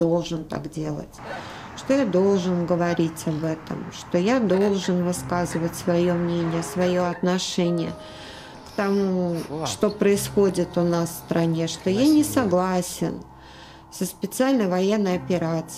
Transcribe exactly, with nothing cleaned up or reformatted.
должен так делать, что я должен говорить об этом, что я должен высказывать свое мнение, свое отношение к тому, что Класс. происходит у нас в стране, что я не Красиво. согласен со специальной военной операцией.